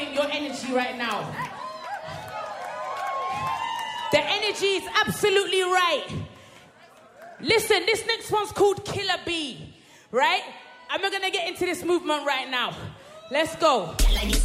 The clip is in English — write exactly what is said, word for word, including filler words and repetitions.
enjoying your energy right now. The energy is absolutely right. Listen, this next one's called Killer Bee, right? And we're gonna get into this movement right now. Let's go. Like